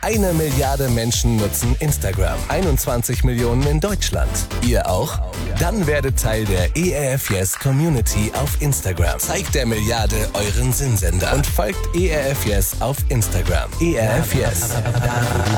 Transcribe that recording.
1 Milliarde Menschen nutzen Instagram. 21 Millionen in Deutschland. Ihr auch? Dann werdet Teil der ERF Yes Community auf Instagram. Zeigt der Milliarde euren Sinnsender und folgt ERF Yes auf Instagram. ERF Yes.